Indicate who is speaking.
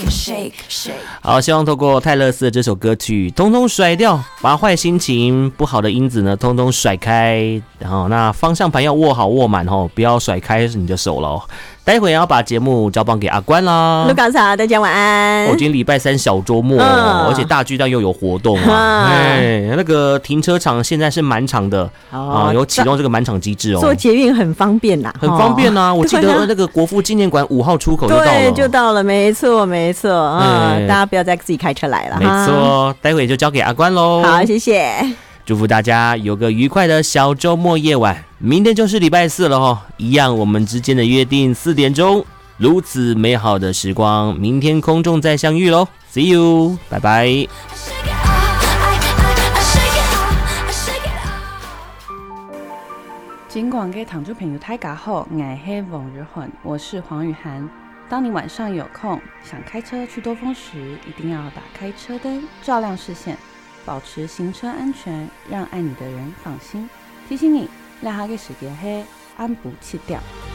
Speaker 1: 好，希望透过泰勒斯的这首歌曲，通通甩掉，把坏心情、不好的因子呢，通通甩开。然后，那方向盘要握好握满哦，不要甩开你的手了。待会要把节目交棒给阿关啦。
Speaker 2: 卢港嫂，大家晚安。
Speaker 1: 今天礼拜三小周末，而且大巨蛋又有活动啊。那个停车场现在是满场的有启动这个满场机制哦。
Speaker 2: 坐捷运很方便啦，
Speaker 1: 很方便啊。我记得那个国父纪念馆5号出口就到了。
Speaker 2: 对，就到了，没错没错。大家不要再自己开车来了。
Speaker 1: 没错，待会就交给阿关喽。
Speaker 2: 好，谢谢。
Speaker 1: 祝福大家有个愉快的小周末夜晚，明天就是礼拜四了哦，一样我们之间的约定4点钟，如此美好的时光，明天空中再相遇咯 See you， 拜拜。
Speaker 3: 尽管给糖珠朋友大家好，我是王日恒，我是黄雨涵。当你晚上有空想开车去兜风时，一定要打开车灯，照亮视线，保持行车安全，让爱你的人放心。提醒你，拉哈嘅时间係按部切掉。